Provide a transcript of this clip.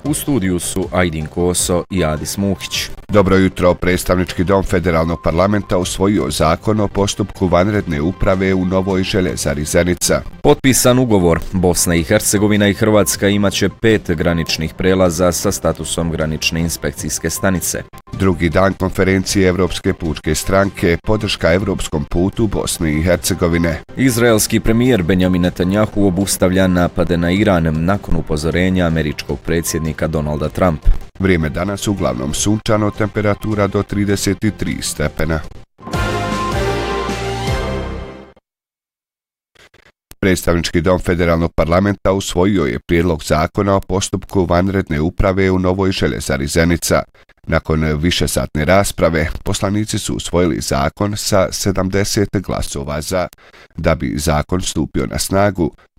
U studiju su Ajdin Koso i Adis Muhić. Dobro jutro, predstavnički dom Federalnog parlamenta usvojio zakon o postupku vanredne uprave u novoj željezari Zenica. Potpisan ugovor, Bosna i Hercegovina i Hrvatska imaće 5 graničnih prelaza sa statusom granične inspekcijske stanice. Drugi dan konferencije Evropske pučke stranke, podrška evropskom putu Bosne i Hercegovine. Izraelski premijer Benjamin Netanjahu obustavlja napade na Iran nakon upozorenja američkog predsjednika Donalda Trumpa. Vrijeme danas uglavnom sunčano, temperatura do 33 stepena. Predstavnički dom Federalnog parlamenta usvojio je prijedlog zakona o postupku vanredne uprave u novoj željezari Zenica. Nakon višesatne rasprave, poslanici su usvojili zakon sa 70 glasova za. Da bi zakon stupio na snagu,